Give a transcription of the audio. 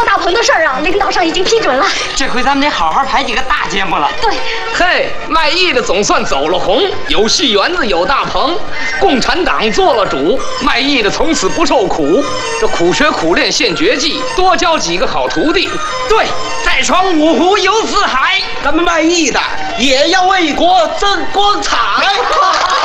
做大棚的事儿啊，领导上已经批准了。 这回咱们得好好排几个大节目了。 对， 嘿，卖艺的总算走了红，有戏园子，有大棚，共产党做了主，卖艺的从此不受苦。这苦学苦练现绝技，多教几个好徒弟。 对，再闯五湖游四海， 咱们卖艺的也要为国争光彩。